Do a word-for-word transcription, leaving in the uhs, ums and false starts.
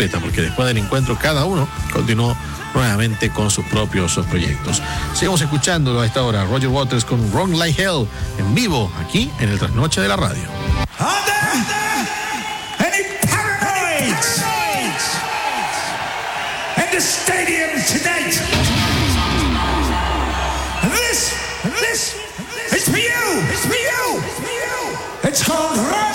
completa, porque después del encuentro cada uno continuó nuevamente con sus propios proyectos. Sigamos escuchando a esta hora Roger Waters con Run Like Hell en vivo aquí en el Trasnoche de la Radio. The stadium tonight. This, this, it's for you. It's for you. It's called Run